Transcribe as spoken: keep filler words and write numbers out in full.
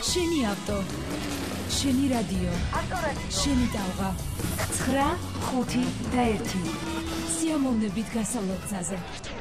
შენი ავტო, შენი რადიო, შენი ტალღა. ცხრა, ხუთი და ერთი. სიამოვნებით გასავლობ გზაზე.